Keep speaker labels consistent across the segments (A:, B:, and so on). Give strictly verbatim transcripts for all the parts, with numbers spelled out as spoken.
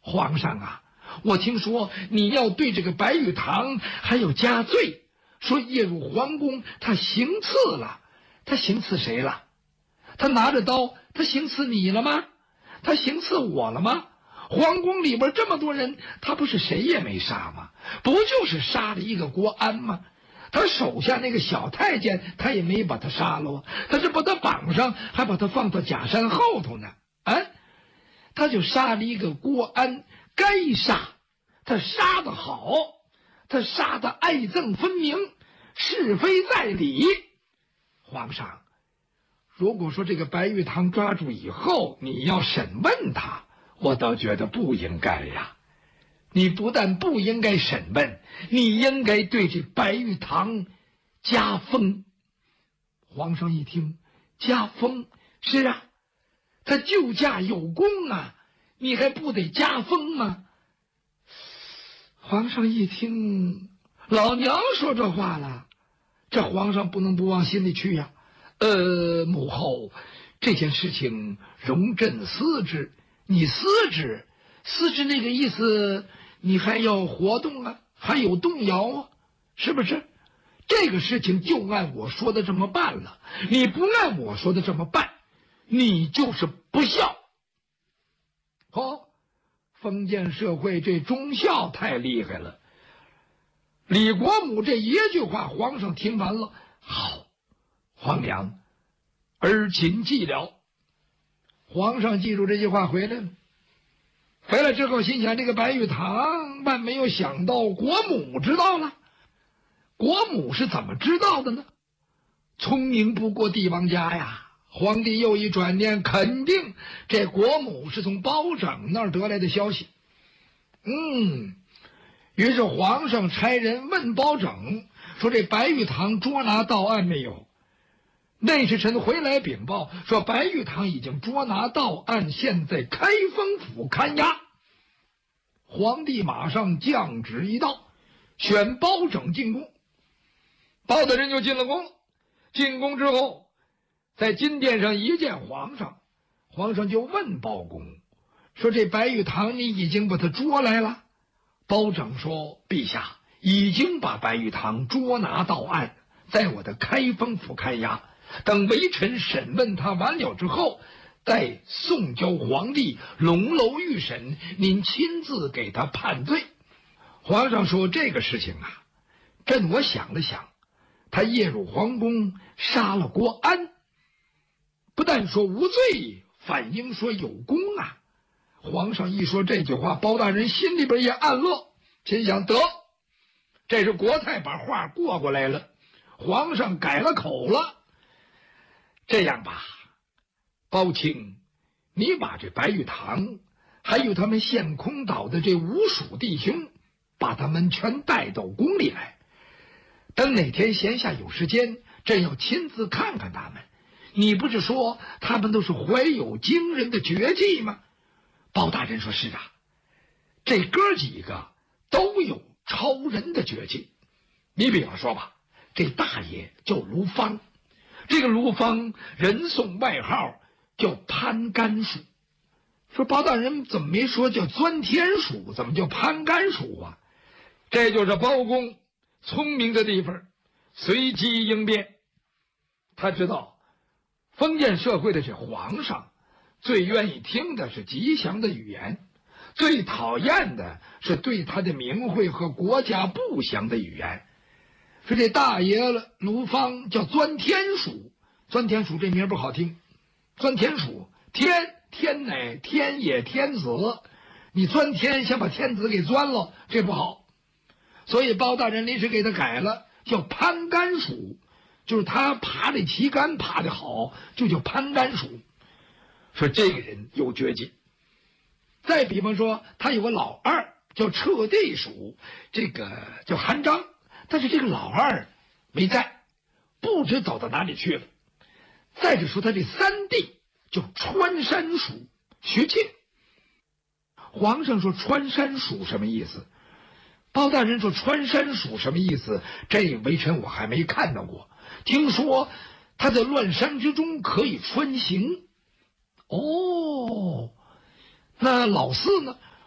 A: 皇上啊，我听说你要对这个白玉堂还有加罪，说夜入皇宫他行刺了。他行刺谁了？他拿着刀，他行刺你了吗？他行刺我了吗？皇宫里边这么多人，他不是谁也没杀吗？不就是杀了一个国安吗？他手下那个小太监，他也没把他杀了，他是把他绑上，还把他放到假山后头呢。啊，他就杀了一个国安，该杀，他杀得好，他杀得爱憎分明，是非在理。皇上，如果说这个白玉堂抓住以后，你要审问他，我倒觉得不应该呀。你不但不应该审问，你应该对这白玉堂加封。皇上一听，加封，是啊，他救驾有功啊，你还不得加封吗？皇上一听，老娘说这话了，这皇上不能不往心里去呀。呃，母后，这件事情容朕思之。你思之，思之那个意思，你还要活动啊，还有动摇啊，是不是？这个事情就按我说的这么办了，你不按我说的这么办，你就是不孝。哦，封建社会这忠孝太厉害了。李国母这一句话，皇上听完了，好，皇娘，儿谨记了。皇上记住这句话回来了，回来之后心想，这个白玉堂万没有想到国母知道了。国母是怎么知道的呢？聪明不过帝王家呀。皇帝又一转念，肯定这国母是从包拯那儿得来的消息。嗯，于是皇上差人问包拯说，这白玉堂捉拿到案没有？内侍臣回来禀报说，白玉堂已经捉拿到案，现在开封府看押。皇帝马上降旨一道，选包拯进宫。包大人就进了宫。进宫之后，在金殿上一见皇上，皇上就问包公说，这白玉堂你已经把他捉来了？包拯说，陛下已经把白玉堂捉拿到案，在我的开封府看押，等微臣审问他完了之后，再送交皇帝龙楼御审，您亲自给他判罪。皇上说，这个事情啊，朕我想了想，他夜入皇宫杀了国安，不但说无罪，反应说有功啊。皇上一说这句话，包大人心里边也暗乐，心想，得，这是国太把话过过来了，皇上改了口了。这样吧，包青，你把这白玉堂还有他们陷空岛的这五属弟兄，把他们全带到宫里来，等哪天闲下有时间，朕要亲自看看他们。你不是说他们都是怀有惊人的绝技吗？包大人说，是啊，这哥几个都有超人的绝技。你比方说吧，这大爷叫卢芳，这个卢芳人送外号叫攀杆鼠。说包大人怎么没说叫钻天鼠，怎么叫攀杆鼠啊？这就是包公聪明的地方，随机应变。他知道封建社会的这皇上最愿意听的是吉祥的语言，最讨厌的是对他的名讳和国家不祥的语言。说这大爷卢芳叫钻天鼠，钻天鼠这名不好听，钻天鼠，天天乃天也天子，你钻天想把天子给钻了，这不好。所以包大人临时给他改了，叫攀杆鼠，就是他爬这旗杆爬得好，就叫攀杆鼠。说这个人有绝技。再比方说，他有个老二叫彻地鼠，这个叫韩章，但是这个老二没在，不知走到哪里去了。再者说，他这三弟叫穿山鼠徐庆。皇上说穿山鼠什么意思？包大人说穿山鼠什么意思？这微臣我还没看到过，听说他在乱山之中可以穿行。哦，那老四呢？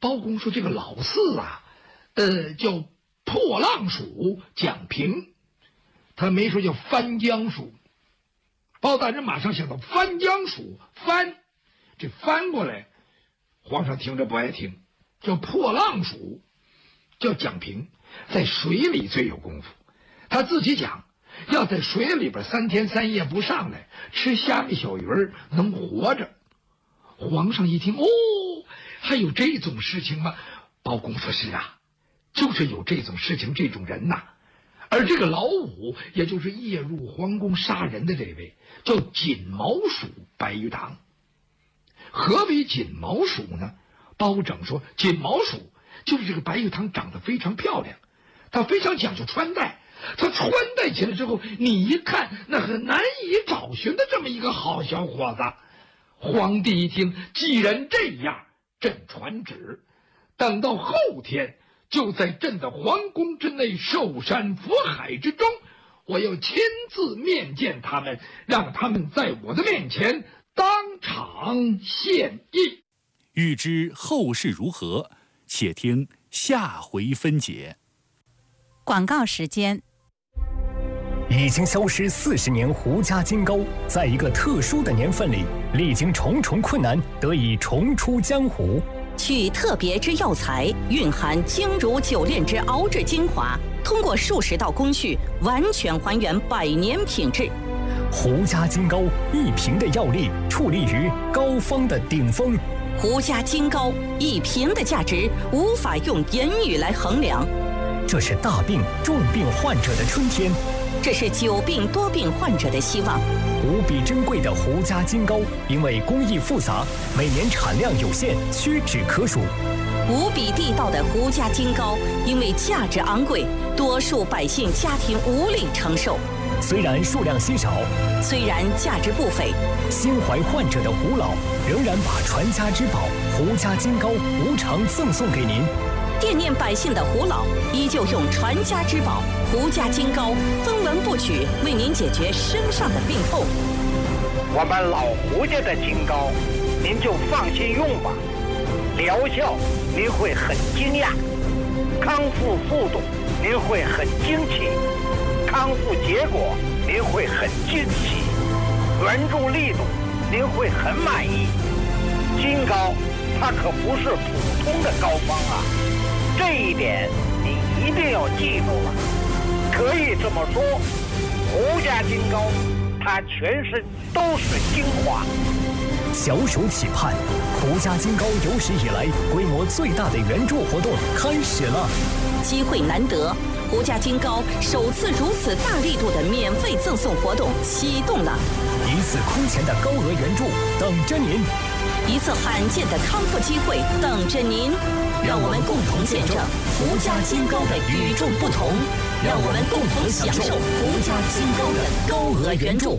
A: 包公说这个老四啊，呃，叫破浪鼠蒋平，他没说叫翻江鼠。包大人马上想到翻江鼠，翻，这翻过来，皇上听着不爱听，叫破浪鼠，叫蒋平，在水里最有功夫。他自己讲，要在水里边三天三夜不上来，吃虾米小鱼儿能活着。皇上一听，哦，还有这种事情吗？包公说是啊，就是有这种事情，这种人呐。而这个老五，也就是夜入皇宫杀人的这位，叫锦毛鼠白玉堂。何为锦毛鼠呢？包拯说，锦毛鼠就是这个白玉堂长得非常漂亮，她非常讲究穿戴，她穿戴起来之后，你一看那很难以找寻的这么一个好小伙子。皇帝一听，既然这样，朕传旨，等到后天，就在朕的皇宫之内寿山佛海之中，我要亲自面见他们，让他们在我的面前当场献艺。
B: 欲知后事如何，且听下回分解。
C: 广告时间。
D: 已经消失四十年胡家金糕，在一个特殊的年份里，历经重重困难，得以重出江湖。
C: 取特别之药材，蕴含精如九炼之熬制精华，通过数十道工序，完全还原百年品质。
D: 胡家金糕一瓶的药力，矗立于膏方的顶峰。
C: 胡家金糕一瓶的价值，无法用言语来衡量。
D: 这是大病重病患者的春天，
C: 这是久病多病患者的希望。
D: 无比珍贵的胡家金糕，因为工艺复杂，每年产量有限，屈指可数。
C: 无比地道的胡家金糕，因为价值昂贵，多数百姓家庭无力承受。
D: 虽然数量稀少，
C: 虽然价值不菲，
D: 心怀患者的胡老仍然把传家之宝胡家金糕无偿赠送给您。
C: 惦念百姓的胡老依旧用传家之宝胡家金糕分文不取，为您解决身上的病痛。
E: 我们老胡家的金糕，您就放心用吧，疗效您会很惊讶，康复速度您会很惊奇，康复结果您会很惊喜，援助力度您会很满意。金糕它可不是普通的膏方啊，这一点你一定要记住了。可以这么说，胡家金糕它全身都是精华。
D: 小暑期盼，胡家金糕有史以来规模最大的援助活动开始了。
C: 机会难得，胡家金糕首次如此大力度的免费赠送活动启动了。
D: 一次空前的高额援助等着您，
C: 一次罕见的康复机会等着您。让我们共同见证胡家金糕的与众不同，让我们共同享受胡家金糕的高额援助。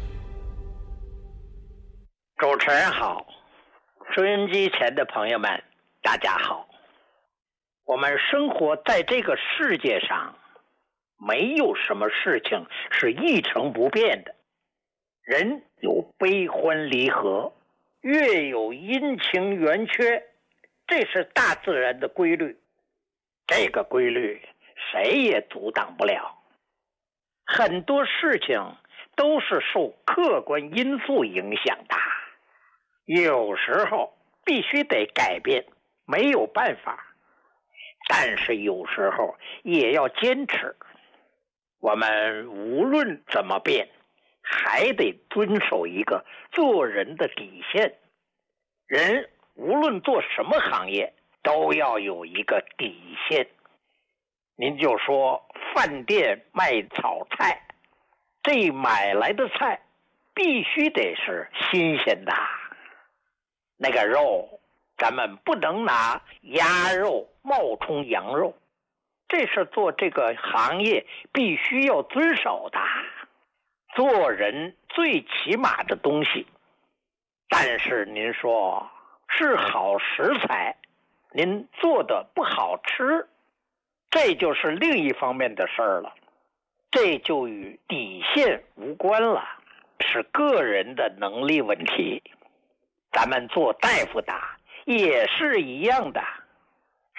E: 主持人好，收音机前的朋友们，大家好。我们生活在这个世界上，没有什么事情是一成不变的。人有悲欢离合，月有阴晴圆缺，这是大自然的规律。这个规律谁也阻挡不了。很多事情都是受客观因素影响的，有时候必须得改变，没有办法。但是有时候也要坚持。我们无论怎么变，还得遵守一个做人的底线。人无论做什么行业，都要有一个底线。您就说饭店卖炒菜，这买来的菜必须得是新鲜的，那个肉咱们不能拿鸭肉冒充羊肉，这是做这个行业必须要遵守的。做人最起码的东西，但是您说是好食材，您做的不好吃，这就是另一方面的事儿了。这就与底线无关了，是个人的能力问题。咱们做大夫的也是一样的，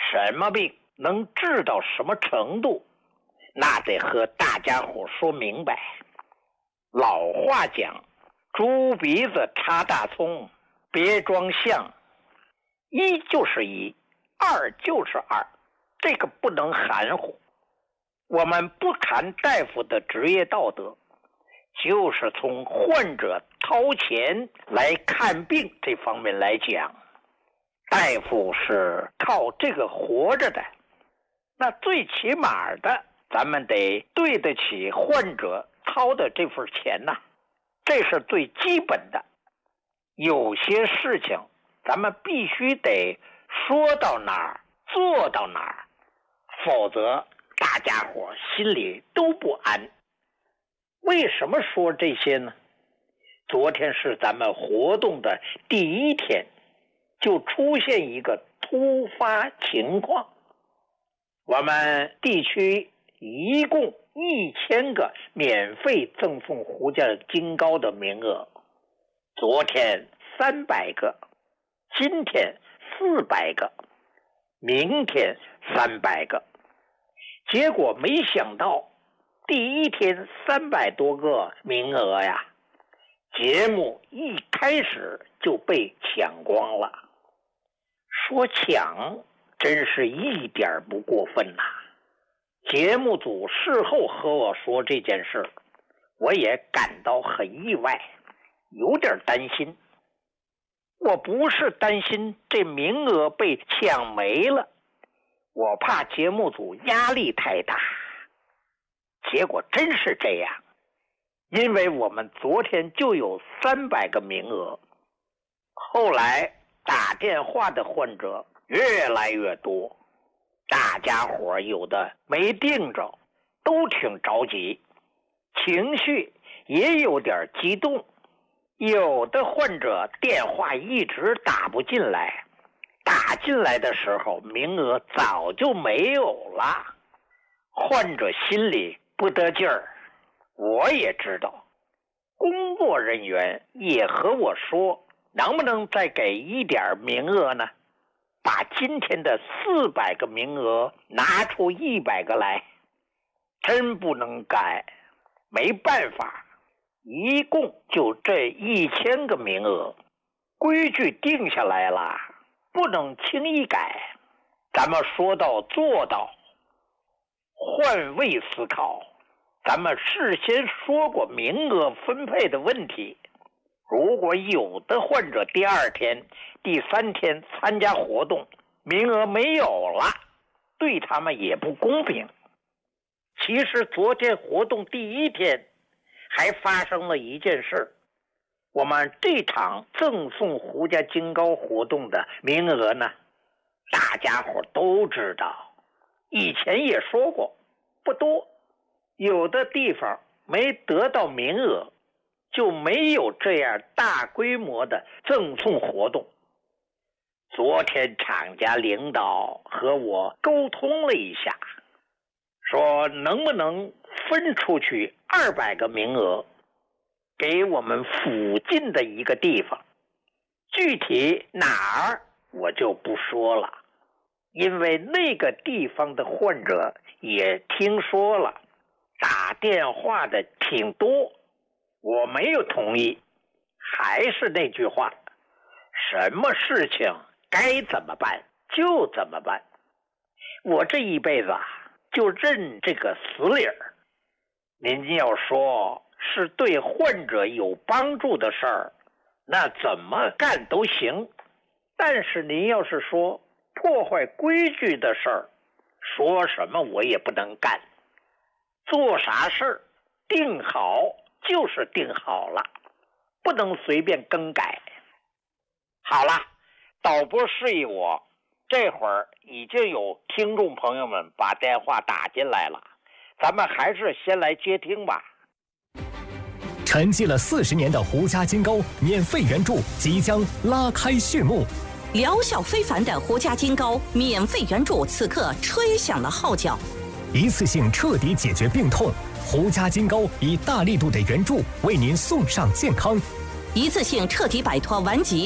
E: 什么病能治到什么程度，那得和大家伙说明白。老话讲，猪鼻子插大葱，别装象，一就是一，二就是二，这个不能含糊。我们不谈大夫的职业道德，就是从患者掏钱来看病这方面来讲，大夫是靠这个活着的。那最起码的，咱们得对得起患者掏的这份钱呐、啊，这是最基本的。有些事情咱们必须得说到哪儿做到哪儿，否则大家伙心里都不安。为什么说这些呢？昨天是咱们活动的第一天，就出现一个突发情况。我们地区一共一千个免费赠送胡家金糕的名额，昨天三百个，今天四百个，明天三百个。结果没想到第一天三百多个名额呀，节目一开始就被抢光了。说抢真是一点不过分呐、啊！节目组事后和我说这件事，我也感到很意外，有点担心。我不是担心这名额被抢没了，我怕节目组压力太大。结果真是这样，因为我们昨天就有三百个名额，后来打电话的患者越来越多，大家伙有的没定着，都挺着急，情绪也有点激动。有的患者电话一直打不进来，打进来的时候名额早就没有了，患者心里不得劲儿。我也知道，工作人员也和我说，能不能再给一点名额呢？把今天的四百个名额拿出一百个来，真不能改，没办法，一共就这一千个名额，规矩定下来了，不能轻易改。咱们说到做到，换位思考，咱们事先说过名额分配的问题。如果有的患者第二天、第三天参加活动，名额没有了，对他们也不公平。其实昨天活动第一天还发生了一件事，我们这场赠送胡家金糕活动的名额呢，大家伙都知道，以前也说过，不多，有的地方没得到名额，就没有这样大规模的赠送活动。昨天厂家领导和我沟通了一下，说能不能分出去二百个名额给我们附近的一个地方，具体哪儿我就不说了，因为那个地方的患者也听说了，打电话的挺多，我没有同意。还是那句话，什么事情该怎么办就怎么办。我这一辈子啊，就认这个死理儿。您要说是对患者有帮助的事儿，那怎么干都行。但是您要是说破坏规矩的事儿，说什么我也不能干。做啥事儿定好就是定好了，不能随便更改。好了，导播示意我，这会儿已经有听众朋友们把电话打进来了，咱们还是先来接听吧。
D: 沉寂了四十年的胡家金糕免费援助即将拉开序幕，
C: 疗效非凡的胡家金糕免费援助此刻吹响了号角，
D: 一次性彻底解决病痛。胡家金糕以大力度的援助为您送上健康，
C: 一次性彻底摆脱顽疾。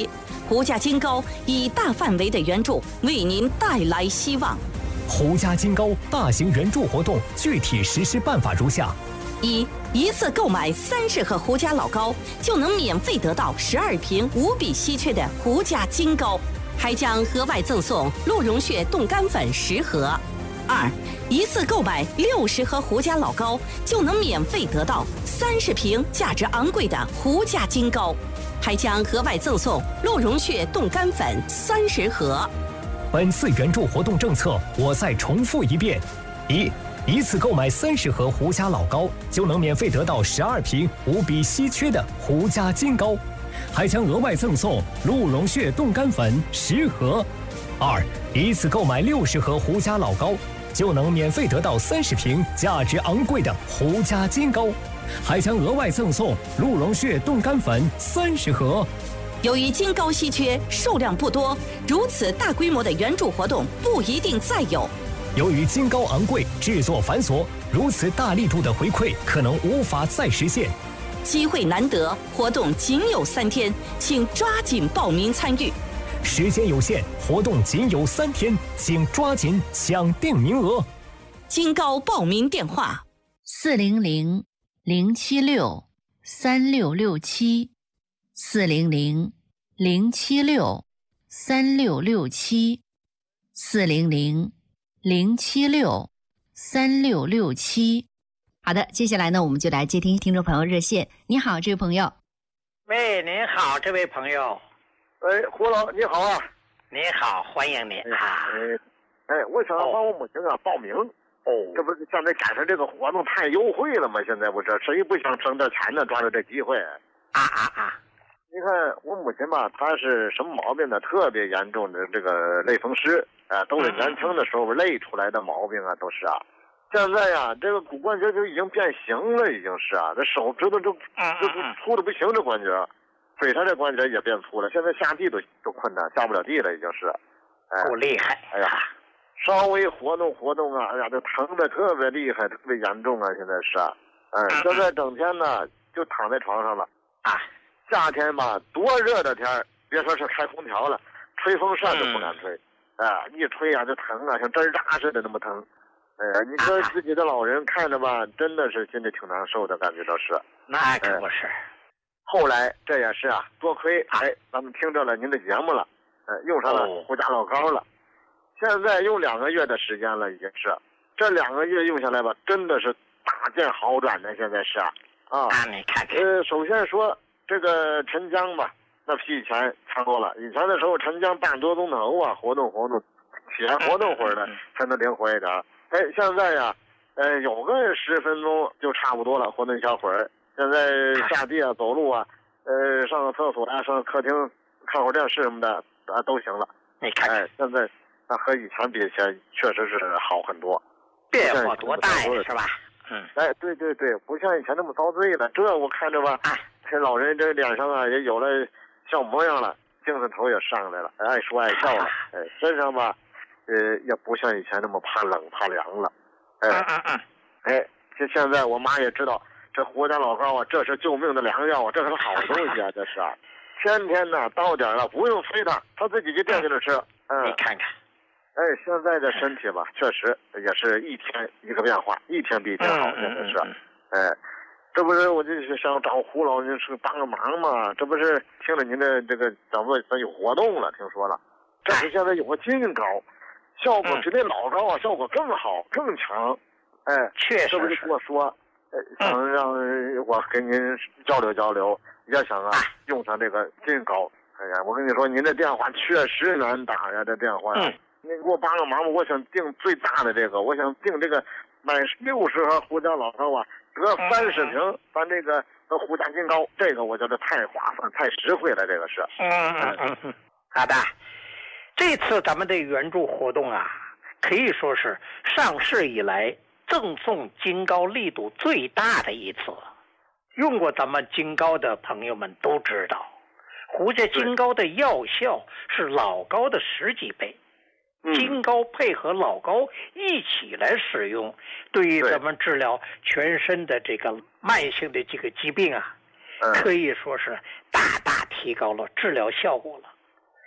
C: 胡家金高以大范围的援助为您带来希望。
D: 胡家金高大型援助活动具体实施办法如下：
C: 一、一次购买三十盒胡家老高，就能免费得到十二瓶无比稀缺的胡家金高，还将额外赠送鹿茸血冻干粉十盒。二、一次购买六十盒胡家老高，就能免费得到三十瓶价值昂贵的胡家金高，还将额外赠送鹿茸血冻干粉三十盒。
D: 本次援助活动政策，我再重复一遍：一、一次购买三十盒胡家老高，就能免费得到十二瓶无比稀缺的胡家金高，还将额外赠送鹿茸血冻干粉十盒。二、一次购买六十盒胡家老高，就能免费得到三十瓶价值昂贵的胡家金高，还将额外赠送鹿茸血冻干粉三十盒。
C: 由于金高稀缺，数量不多，如此大规模的援助活动不一定再有。
D: 由于金高昂贵，制作繁琐，如此大力度的回馈可能无法再实现。
C: 机会难得，活动仅有三天，请抓紧报名参与。
D: 时间有限，活动仅有三天，请抓紧抢定名额。
C: 金高报名电话：
F: 四零零零七六三六六七，四零零零七六三六六七，四零零零七六三六六七。好的，接下来呢，我们就来接听听众朋友热线。你好，这位朋友。
E: 喂，您好，这位朋友。
G: 哎，胡老，你好啊！
E: 您好，欢迎您啊！
G: 哎，哎，我想帮我母亲啊报名。哦，这不是现在赶上这个活动太优惠了吗？现在不是谁不想挣点钱呢？抓住这机会。
E: 啊啊啊！
G: 你看我母亲吧，她是什么毛病呢？特别严重的这个类风湿啊，都是年轻的时候累出来的毛病啊，都是啊。现在呀、啊，这个骨关节就已经变形了，已经是啊，这手指头就就粗的不行，这关节。腿上这关节也变粗了，现在下地都都困难，下不了地了，已经是，
E: 哎，够厉害！
G: 哎呀，稍微活动活动啊，哎呀，这疼的特别厉害，特别严重啊，现在是，哎，现在整天呢就躺在床上了啊。夏天吧，多热的天，别说是开空调了，吹风扇都不敢吹，哎、嗯，一吹啊就疼啊，像针扎似的那么疼。哎呀，你说自己的老人看着吧，真的是心里挺难受的，感觉到是。
E: 那可不是。
G: 哎后来这也是啊，多亏哎，咱们听着了您的节目了，呃，用上了胡家老高了。现在用两个月的时间了，已经是这两个月用下来吧，真的是大见好转的。现在是啊，啊，
E: 你看看，
G: 呃，首先说这个陈江吧，那比以前强多了。以前的时候，陈江半多钟头啊，活动活动，起来活动会儿的才能灵活一点。哎，现在呀，呃，有个十分钟就差不多了，活动一小会儿。现在下地啊，走路啊，呃，上个厕所啊，上客厅看会儿电视什么的啊，都行了。
E: 你看，
G: 哎，现在那和以前比起来，确实是好很多，
E: 变化多大呀，是吧？嗯，
G: 哎，对对对，不像以前那么遭罪了。这我看着吧，这老人这脸上啊也有了笑模样了，精神头也上来了，爱说爱笑了。哎，身上吧，呃，也不像以前那么怕冷怕凉了。哎，
E: 嗯嗯
G: 哎，这现在我妈也知道。这胡家老高啊，这是救命的良药啊，这可是好东西啊，这是啊，天天呢到点了不用催他，他自己就惦记着吃。嗯，
E: 你看看，
G: 哎，现在的身体吧，确实也是一天一个变化，一天比一天好，现在是。哎，这不是我就是想找胡老您是帮个忙嘛，这不是听了您的这个讲座咱有活动了，听说了，这是现在有个金高，效果比那老高啊效果更好更强。哎，
E: 确实，
G: 这不是跟我说。想让我跟您交流交流，也想啊用上这个金高。哎呀，我跟你说，您这电话确实难打呀，这电话呀。嗯、您给我帮个忙吧，我想订最大的这个，我想订这个买六十盒胡家老高啊，得三十瓶，咱这个得胡家金高，这个我觉得太划算、太实惠了，这个是。
E: 嗯嗯嗯嗯，好的。这次咱们的援助活动啊，可以说是上市以来赠送金高力度最大的一次。用过咱们金高的朋友们都知道，胡家金高的药效是老高的十几倍。金高配合老高一起来使用，对于咱们治疗全身的这个慢性的这个疾病啊，可以说是大大提高了治疗效果了。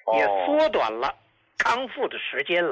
E: 也缩短了康复的时间了。